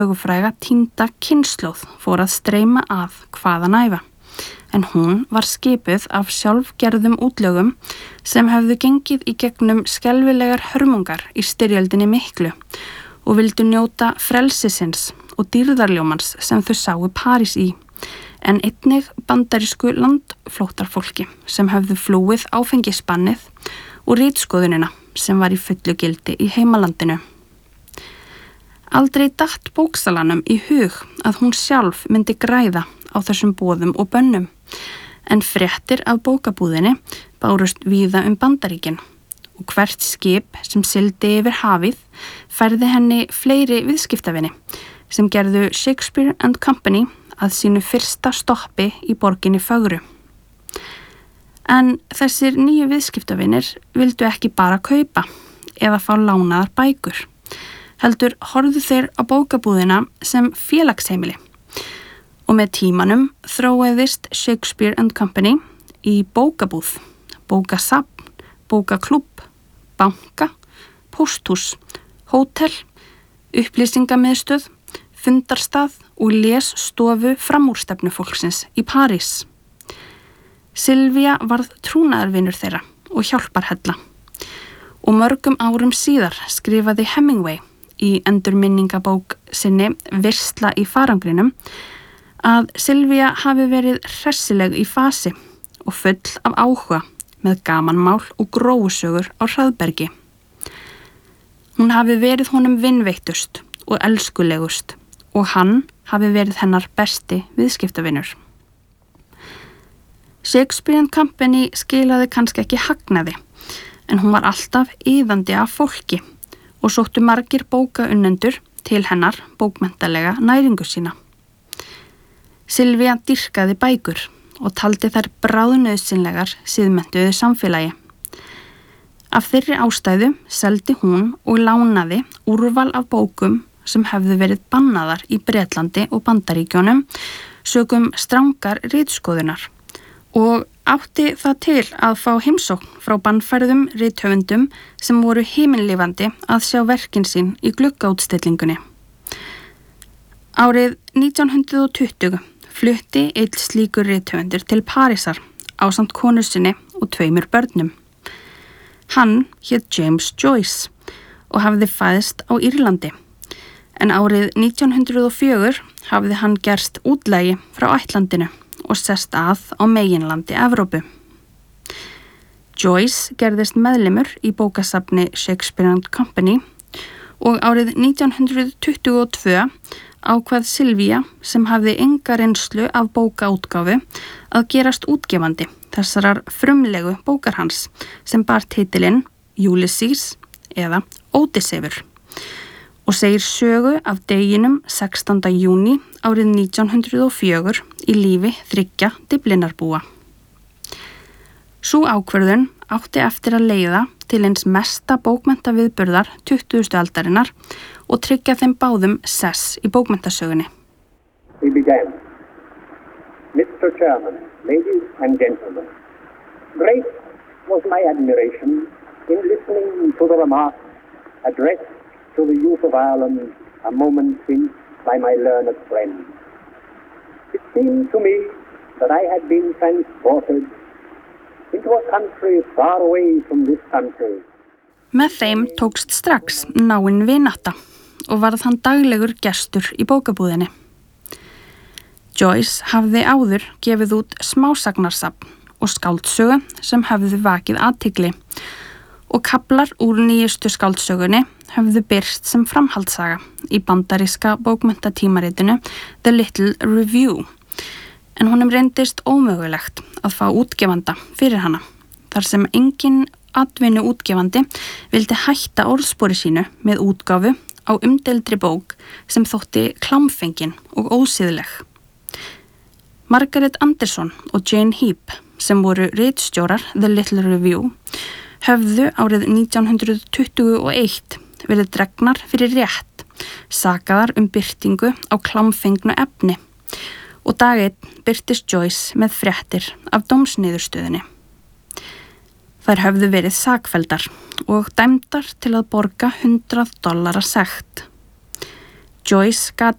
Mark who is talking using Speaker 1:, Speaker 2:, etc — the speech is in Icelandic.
Speaker 1: sögufræga týnda kynslóð fór að streyma að hvaðanæva, en hún var skipuð af sjálfgerðum útlögum sem hefðu gengið í gegnum skelfilegar hörmungar í styrjöldinni miklu og vildu njóta frelsisins og dýrðarljómans sem þau sáu París í, en einnig bandarísku landflóttarfólki sem höfðu flúið áfengisbannið og ritskoðunina sem var í fullu gildi í heimalandinu. Aldrei datt bóksalanum í hug að hún sjálf myndi græða á þessum boðum og bönnum, en fréttir af bókabúðinni bárust víða Bandaríkin og hvert skip sem sigldi yfir hafið færði henni fleiri viðskiptavini sem gerðu Shakespeare and Company að sínu fyrsta stoppi í borginni fögru. En þessir nýju viðskiptavinir vildu ekki bara kaupa eða fá lánaðar bækur, heldur horfðu þeir á bókabúðina sem félagsheimili og með tímanum þróaðist Shakespeare and Company í bókabúð, bókasafn, bókaklúbb, banka, pósthús, hótel, upplýsingamiðstöð, fundarstað og lesstofu framúrstefnufólksins í París. Sylvia varð trúnaðarvinur þeirra og hjálparhella og mörgum árum síðar skrifaði Hemingway í endurminningabók sinni Versla í farangrinum að Sylvia hafi verið hressileg í fasi og full af áhuga með gamanmál og gróusögur á hraðbergi. Hún hafi verið honum vinveittust og elskulegust og hann hafi verið hennar besti viðskiptavinur. Shakespeare and Company skilaði kannski ekki hagnaði, en hún var alltaf iðandi af fólki og sóttu margir bókaunnendur til hennar bókmenntalega næringu sína. Sylvia dýrkaði bækur og taldi þær bráðnauðsynlegar siðmenntuðu samfélagi. Af þeirri ástæðu seldi hún og lánaði úrval af bókum sem hefðu verið bannaðar í Bretlandi og Bandaríkjunum sökum strangar ritskoðunar og átti það til að fá heimsókn frá bannfærðum rithöfundum sem voru himinlifandi að sjá verkin sín í gluggaútstillingunni. Árið 1920 flutti einn slíkur rithöfundur til Parísar ásamt konu sinni og 2 börnum. Hann hét James Joyce og hafði fæðst á Írlandi, en árið 1904 hafði hann gerst útlægi frá ættlandinu og sest að á meginlandi Evrópu. Joyce gerðist meðlimur í bókasafni Shakespeare and Company og árið 1922 ákvað Sylvia, sem hafði enga reynslu af bókaútgáfu, að gerast útgefandi þessarar frumlegu bókar hans sem bar titilinn Ulysses eða Ódysseifur og segir sögu af deginum 16. júní árið 1904 í lífi 3 Dyflinnarbúa. Sú ákvörðun átti eftir að leiða til eins mesta bókmenntaviðburðar 20. aldarinnar og tryggja þeim báðum sess í bókmenntasögunni.
Speaker 2: We began. Mr. Chairman, ladies and gentlemen, great was my admiration in listening to the remarks addressed to the youth of Ireland a moment since by my learned friend. It seemed to me that I had been transported into a country far away from this country.
Speaker 1: Með þeim tókst strax náin vinátta og varð hann daglegur gestur í bókabúðinni. Joyce hafði áður gefið út smásagnarsafn og skáldsögu sem hefðu vakið athygli og kaflar úr nýjustu skáldsögunni hefðu birst sem framhaldssaga í bandaríska bókmenntatímaritinu The Little Review, en honum reyndist ómögulegt að fá útgefanda fyrir hana, þar sem engin atvinnu útgefandi vildi hætta orðspori sínu með útgáfu á umdeildri bók sem þótti klámfengin og ósiðleg. Margaret Anderson og Jane Heap, sem voru ritstjórar The Little Review, höfðu árið 1921 verið dregnar fyrir rétt, sakaðar birtingu á klámfengnu efni og daginn birtist Joyce með fréttir af dómsniðurstöðinni. Þær höfðu verið sakfelldar og dæmdar til að borga $100 sekt. Joyce gat